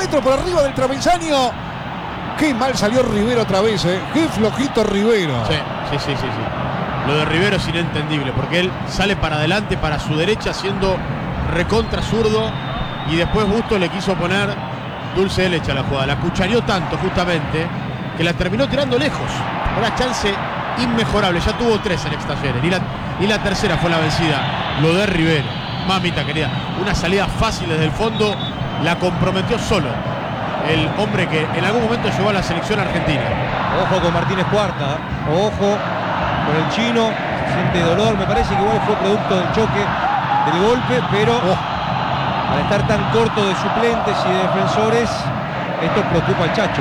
metros por arriba del travesaño. Qué mal salió Rivero otra vez, qué flojito Rivero. Sí. Lo de Rivero es inentendible, porque él sale para adelante, para su derecha, siendo recontra zurdo, y después Bustos le quiso poner dulce de leche a la jugada. La cuchareó tanto justamente que la terminó tirando lejos. Una chance inmejorable. Ya tuvo 3 en Talleres y la tercera fue la vencida. Lo de Rivero, mamita querida, una salida fácil desde el fondo, la comprometió solo el hombre que en algún momento llegó a la selección argentina. Ojo con Martínez Cuarta, ojo con el chino, se siente dolor, me parece que igual fue producto del choque, del golpe, pero al estar tan corto de suplentes y de defensores, esto preocupa al Chacho.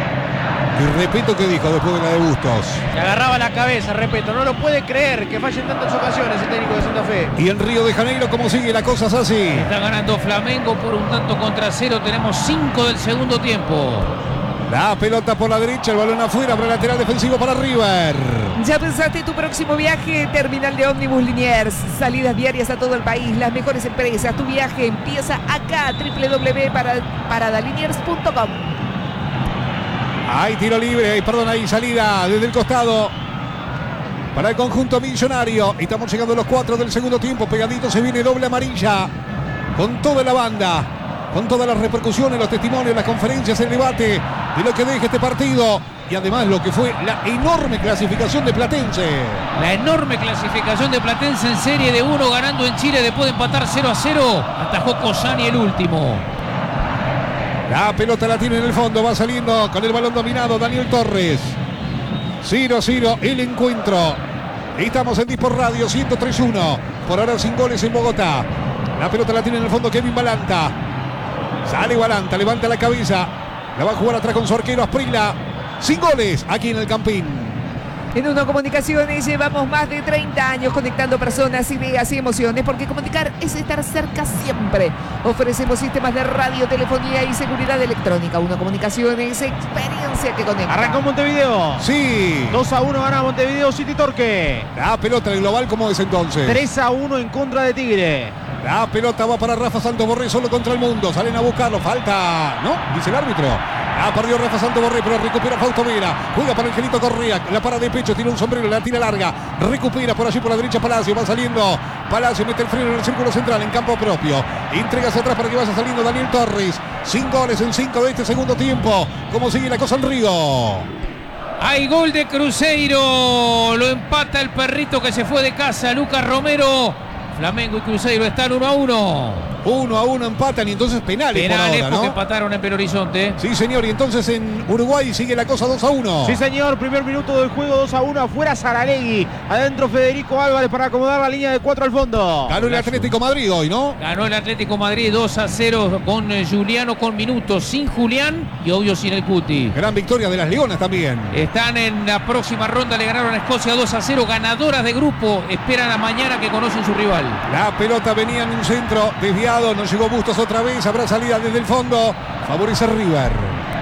Y repito que dijo después de la de Bustos. Se agarraba la cabeza, repito, no lo puede creer que falle en tantas ocasiones el técnico de Santa Fe. Y en Río de Janeiro, ¿cómo sigue la cosa, Sassi? Está ganando Flamengo por 1-0. Tenemos 5 del segundo tiempo. La pelota por la derecha, el balón afuera, para el lateral defensivo para River. ¿Ya pensaste tu próximo viaje? Terminal de ómnibus Liniers. Salidas diarias a todo el país, las mejores empresas. Tu viaje empieza acá, www.paradaliniers.com. Hay tiro libre, hay salida desde el costado para el conjunto millonario. Estamos llegando a los 4 del segundo tiempo. Pegadito se viene doble amarilla con toda la banda, con todas las repercusiones, los testimonios, las conferencias, el debate de lo que deja este partido y además lo que fue la enorme clasificación de Platense. La enorme clasificación de Platense en serie de 1, ganando en Chile después de empatar 0-0. Atajó Cosani el último. La pelota la tiene en el fondo, va saliendo con el balón dominado Daniel Torres. 0-0 el encuentro. Estamos en Dispor Radio 103.1. Por ahora sin goles en Bogotá. La pelota la tiene en el fondo Kevin Balanta. Sale Balanta, levanta la cabeza. La va a jugar atrás con su arquero Asprilla. Sin goles aquí en el Campín. En Uno Comunicaciones llevamos más de 30 años conectando personas, ideas y emociones, porque comunicar es estar cerca siempre. Ofrecemos sistemas de radio, telefonía y seguridad electrónica. Uno Comunicaciones, experiencia que conecta. Arrancó Montevideo. Sí. 2-1 gana Montevideo City Torque. La pelota del global, ¿cómo es entonces? 3-1 en contra de Tigre. La pelota va para Rafa Santos Borré, solo contra el mundo. Salen a buscarlo, falta, ¿no? Dice el árbitro. La perdió Rafa Santos Borré, pero recupera Fausto Vera. Juega para Angelito Correa, la para de pecho, tiene un sombrero, la tira larga. Recupera por allí por la derecha Palacio, va saliendo Palacio, mete el freno en el círculo central, en campo propio. Entrega hacia atrás para que vaya saliendo Daniel Torres. 5 goles en 5 de este segundo tiempo. ¿Cómo sigue la cosa en Río? Hay gol de Cruzeiro. Lo empata el perrito que se fue de casa, Lucas Romero. Flamengo y Cruzeiro están 1-1. 1-1 empatan y entonces penales por ahora, ¿no? Porque empataron en Belo Horizonte. Sí, señor, y entonces en Uruguay sigue la cosa 2-1. Sí, señor, primer minuto del juego, 2-1, afuera Saralegui, adentro Federico Álvarez para acomodar la línea de 4 al fondo. Ganó el Atlético Madrid hoy, ¿no? Ganó el Atlético Madrid 2-0 con Juliano con minutos, sin Julián y obvio sin el Cuti. Gran victoria de las Leonas también. Están en la próxima ronda, le ganaron a Escocia 2-0, ganadoras de grupo, esperan a mañana que conocen su rival. La pelota venía en un centro desviado, no llegó Bustos otra vez, habrá salida desde el fondo, favorece River.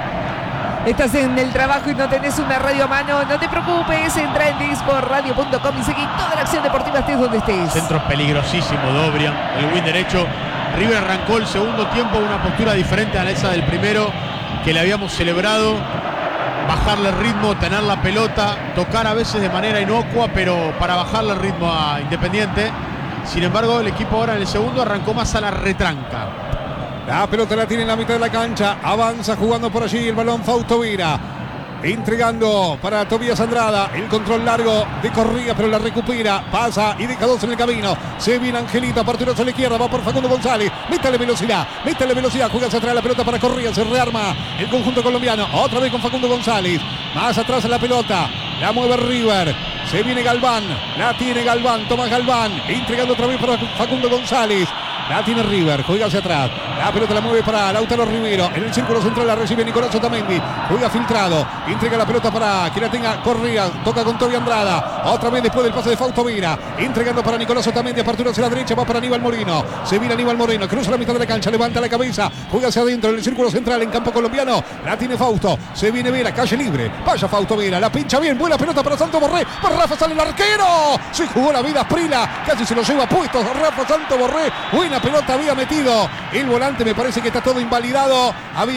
Estás en el trabajo y no tenés una radio a mano, no te preocupes, entra en disporradio.com y seguí toda la acción deportiva estés donde estés. Centro peligrosísimo, Dobrian, el win derecho. River arrancó el segundo tiempo una postura diferente a la esa del primero, que le habíamos celebrado. Bajarle el ritmo, tener la pelota, tocar a veces de manera inocua, pero para bajarle el ritmo a Independiente. Sin embargo, el equipo ahora en el segundo arrancó más a la retranca. La pelota la tiene en la mitad de la cancha. Avanza jugando por allí el balón Fausto Vera. Entregando para Tobías Andrada. El control largo de Correa, pero la recupera. Pasa y deja 2 en el camino. Se viene Angelito, partido a la izquierda. Va por Facundo González. Métale velocidad. Juega hacia atrás la pelota para Correa. Se rearma el conjunto colombiano. Otra vez con Facundo González. Más atrás en la pelota. La mueve River. Se viene Galván. La tiene Galván. Tomás Galván. Entregando otra vez para Facundo González. La tiene River, juega hacia atrás. La pelota la mueve para Lautaro Rivero. En el círculo central la recibe Nicolás Otamendi. Juega filtrado. Entrega la pelota para que la tenga Correa. Toca con Toby Andrada. Otra vez después del pase de Fausto Vera. Entregando para Nicolás Otamendi. Apertura hacia la derecha. Va para Aníbal Moreno. Se viene Aníbal Moreno. Cruza la mitad de la cancha. Levanta la cabeza. Juega hacia adentro en el círculo central en campo colombiano. La tiene Fausto. Se viene Vera. Calle libre. Vaya Fausto Vera. La pincha bien. Buena pelota para Santos Borré. Para Rafa sale el arquero. Se jugó la vida Asprilla. Casi se lo lleva puesto Rafa Santos Borré. Buena pelota había metido el volante, me parece que está todo invalidado.